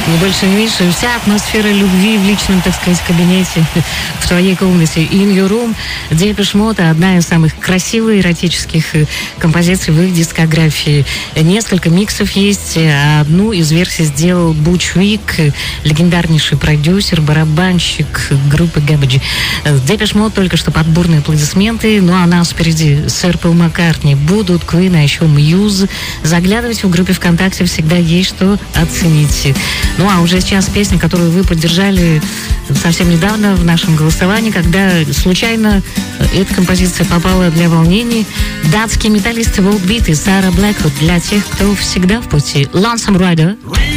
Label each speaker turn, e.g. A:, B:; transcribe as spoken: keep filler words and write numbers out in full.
A: Не больше, не меньше. Вся атмосфера любви в личном, так сказать, кабинете, в твоей комнате. In Your Room, Depeche Mode, одна из самых красивых эротических композиций в их дискографии. Несколько миксов есть. Одну из версий сделал Буч Вик, легендарнейший продюсер, барабанщик группы Garbage. Depeche Mode только что под бурные аплодисменты. Ну а нас впереди сэр Пол Маккартни. Будут Queen, а еще Muse. Заглядывать в группе ВКонтакте всегда есть что оценить. Ну а уже сейчас песня, которую вы поддержали совсем недавно в нашем голосовании, когда случайно эта композиция попала для волнений. Датские металлисты Volbeat и Сара Блэквуд для тех, кто всегда в пути. Lonesome Rider.